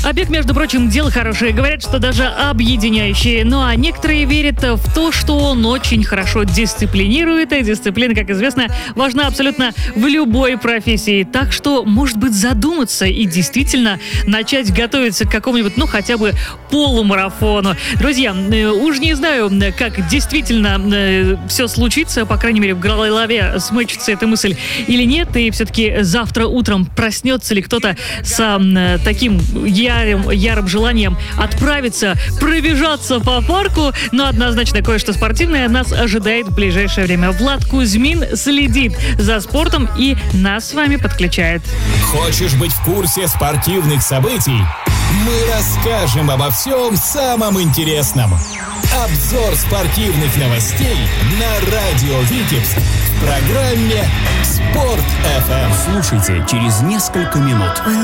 А бег, между прочим, дело хорошее. Говорят, что даже объединяющее. Ну а некоторые верят в то, что он очень хорошо дисциплинирует. И дисциплина, как известно, важна абсолютно в любой профессии. Так что, может быть, задуматься и действительно начать готовиться к какому-нибудь, хотя бы полумарафону. Друзья, уж не знаю, как действительно все случится, по крайней мере, в голове смычится эта мысль или нет. И все-таки завтра утром проснется ли кто-то с таким ярым желанием отправиться, пробежаться по парку, но однозначно кое-что спортивное нас ожидает в ближайшее время. Влад Кузьмин следит за спортом и нас с вами подключает. Хочешь быть в курсе спортивных событий? Мы расскажем обо всем самом интересном. Обзор спортивных новостей на радио Витебск в программе «Спорт ФМ». Слушайте через несколько минут.